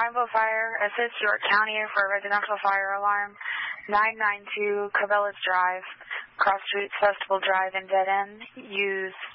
Pineville Fire, assist York County for a residential fire alarm. 992 Cabela's Drive, Cross Streets Festival Drive in Dead End. Use